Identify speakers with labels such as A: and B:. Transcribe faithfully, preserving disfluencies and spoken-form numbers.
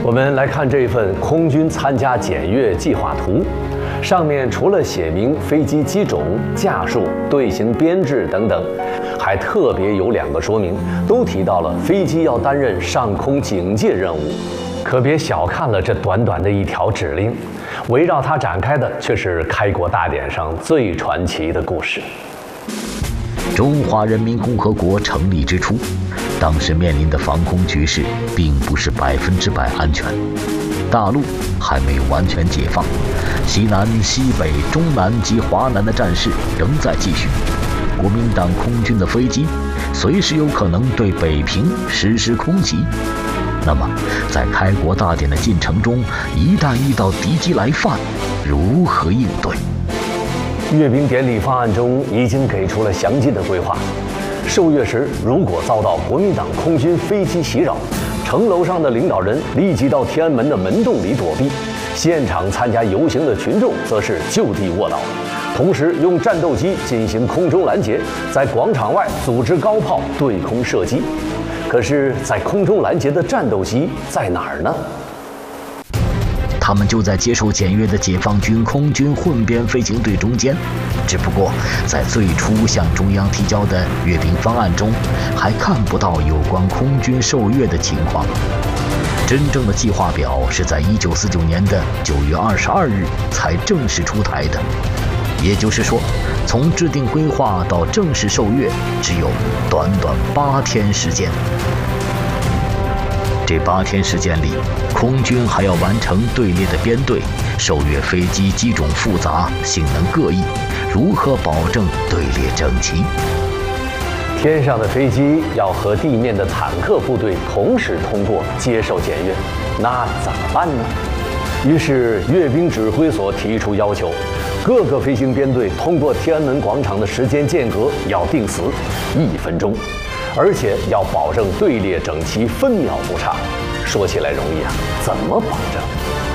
A: 我们来看这份空军参加检阅计划图，上面除了写明飞机机种、架数、队形编制等等，还特别有两个说明，都提到了飞机要担任上空警戒任务。可别小看了这短短的一条指令，围绕它展开的却是开国大典上最传奇的故事。
B: 中华人民共和国成立之初，当时面临的防空局势并不是百分之百安全，大陆还没有完全解放，西南、西北、中南及华南的战事仍在继续，国民党空军的飞机随时有可能对北平实施空袭。那么，在开国大典的进程中，一旦遇到敌机来犯，如何应对？
A: 阅兵典礼方案中已经给出了详尽的规划。受阅时，如果遭到国民党空军飞机袭扰，城楼上的领导人立即到天安门的门洞里躲避，现场参加游行的群众则是就地卧倒，同时用战斗机进行空中拦截，在广场外组织高炮对空射击。可是，在空中拦截的战斗机在哪儿呢？
B: 他们就在接受检阅的解放军空军混编飞行队中间，只不过在最初向中央提交的阅兵方案中，还看不到有关空军受阅的情况。真正的计划表是在一九四九年的九月二十二日才正式出台的，也就是说，从制定规划到正式受阅，只有短短八天时间。这八天时间里，空军还要完成队列的编队，受阅飞机机种复杂、性能各异，如何保证队列整齐？
A: 天上的飞机要和地面的坦克部队同时通过接受检阅，那怎么办呢？于是阅兵指挥所提出要求，各个飞行编队通过天安门广场的时间间隔要定死一分钟。而且要保证队列整齐，分秒不差。说起来容易啊，怎么保证？